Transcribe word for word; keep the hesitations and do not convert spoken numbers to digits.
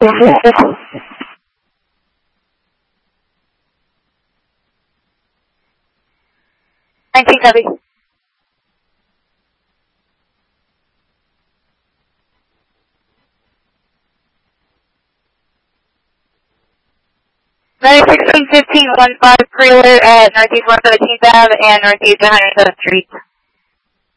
nineteen copy. ninety-six fifteen one five trailer at Northeast one seventeenth Ave and Northeast one hundred seventh Street.